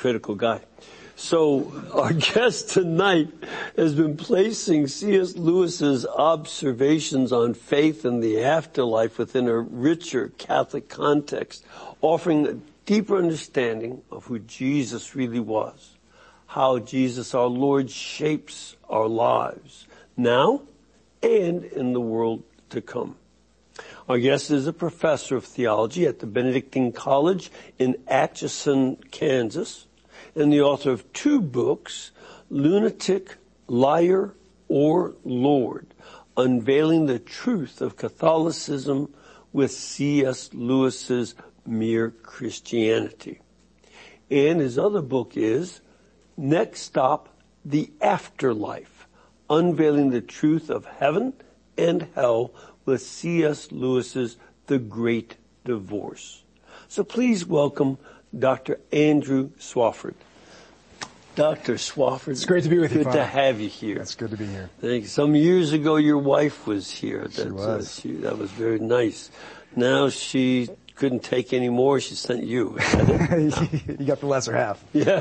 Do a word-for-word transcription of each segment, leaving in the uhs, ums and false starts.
critical guy. So our guest tonight has been placing C S. Lewis's observations on faith and the afterlife within a richer Catholic context, offering a deeper understanding of who Jesus really was, how Jesus our Lord shapes our lives now and in the world to come. Our guest is a professor of theology at the Benedictine College in Atchison, Kansas, and the author of two books, Lunatic, Liar, or Lord, Unveiling the Truth of Catholicism with C S. Lewis's Mere Christianity. And his other book is Next Stop, The Afterlife, Unveiling the Truth of Heaven and Hell with C S. Lewis's The Great Divorce. So please welcome Doctor Andrew Swafford. Doctor Swafford. It's great to be with you, Good Father. to have you here. It's good to be here. Thank you. Some years ago, your wife was here. She That, was. Uh, she, that was very nice. Now she couldn't take any more. She sent you. You got the lesser half. Yeah.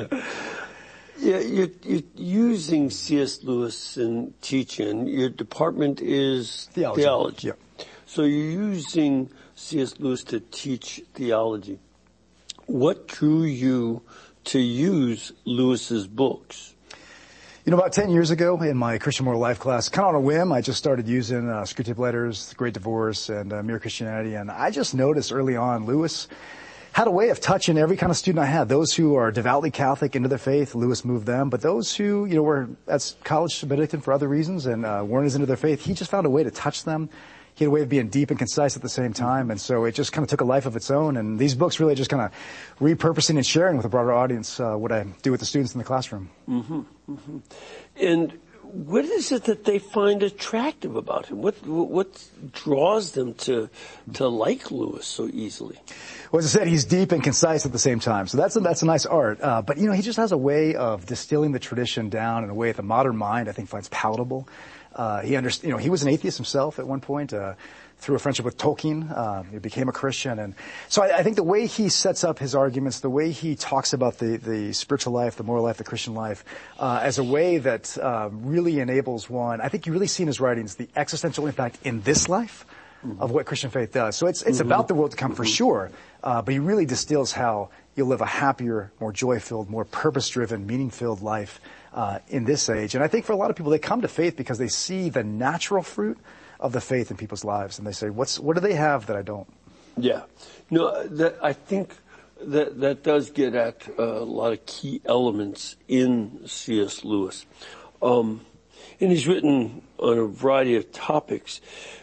Yeah, you're, you're using C S. Lewis in teaching. Your department is Theology. theology. Yep. So you're using C S. Lewis to teach theology. What drew you to use Lewis's books? You know, about ten years ago in my Christian Moral Life class, kind of on a whim, I just started using uh, Screwtape Letters, The Great Divorce, and uh, Mere Christianity. And I just noticed early on, Lewis had a way of touching every kind of student I had. Those who are devoutly Catholic into their faith, Lewis moved them. But those who, you know, were at college Benedictine for other reasons and uh, weren't as into their faith, he just found a way to touch them. He had a way of being deep and concise at the same time. And so it just kind of took a life of its own. And these books really just kind of repurposing and sharing with a broader audience uh, what I do with the students in the classroom. Mm-hmm, mm-hmm. And what is it that they find attractive about him? What what draws them to to like Lewis so easily? Well, as I said, he's deep and concise at the same time. So that's a, that's a nice art. Uh, but, you know, he just has a way of distilling the tradition down in a way that the modern mind, I think, finds palatable. Uh, he underst- you know, he was an atheist himself at one point, uh, through a friendship with Tolkien. Uh, he became a Christian. And so I, I think the way he sets up his arguments, the way he talks about the, the spiritual life, the moral life, the Christian life, uh, as a way that, uh, really enables one, I think you really see in his writings the existential impact in this life mm-hmm. of what Christian faith does. So it's, it's mm-hmm. about the world to come for sure. Uh, but he really distills how you'll live a happier, more joy-filled, more purpose-driven, meaning-filled life uh, in this age. And I think for a lot of people, they come to faith because they see the natural fruit of the faith in people's lives, and they say, "What's what do they have that I don't?" Yeah, no, that I think that that does get at uh, a lot of key elements in C S. Lewis, um, and he's written on a variety of topics.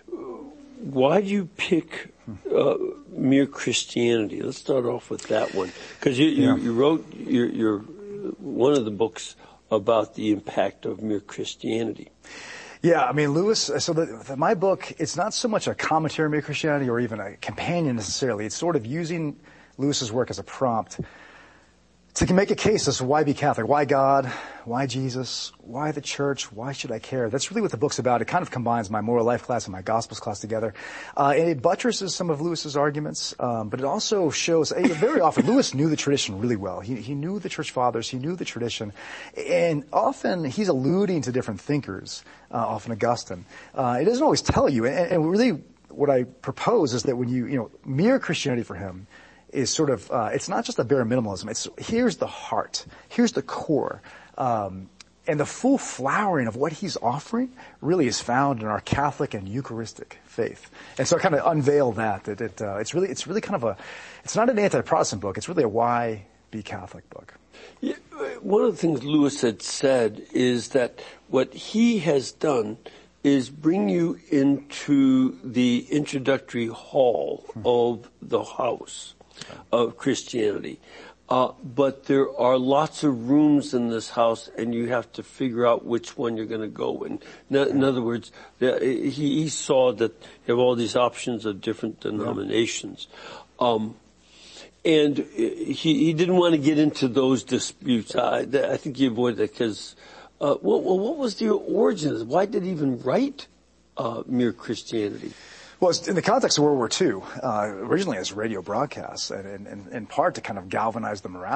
Why do you pick uh, Mere Christianity? Let's start off with that one, because you, yeah. you, you wrote your, your one of the books about the impact of Mere Christianity. Yeah, I mean, Lewis, so the, the, my book, it's not so much a commentary on Mere Christianity or even a companion necessarily. It's sort of using Lewis's work as a prompt to make a case as to why be Catholic, why God, why Jesus, why the church, why should I care? That's really what the book's about. It kind of combines my moral life class and my gospels class together. Uh, and it buttresses some of Lewis's arguments, um, but it also shows, uh, very often, Lewis knew the tradition really well. He, he knew the church fathers, he knew the tradition, and often he's alluding to different thinkers, uh, often Augustine. Uh, it doesn't always tell you, and, and really what I propose is that when you, you know, Mere Christianity for him is sort of, uh, it's not just a bare minimalism. It's, here's the heart. Here's the core. Um, and the full flowering of what he's offering really is found in our Catholic and Eucharistic faith. And so I kind of unveil that, that it, uh, it's really, it's really kind of a, it's not an anti-Protestant book. It's really a why be Catholic book. Yeah, one of the things Lewis had said is that what he has done is bring you into the introductory hall of the house of Christianity. Uh, but there are lots of rooms in this house, and you have to figure out which one you're going to go in. In, in other words, the, he, he saw that you have all these options of different denominations. Um, and he, he didn't want to get into those disputes. I, I think he avoided that because, uh, well, well, what was the origins? Why did he even write uh, Mere Christianity? Well, it's in the context of World War Two, uh, originally as radio broadcasts, and in part to kind of galvanize the morale.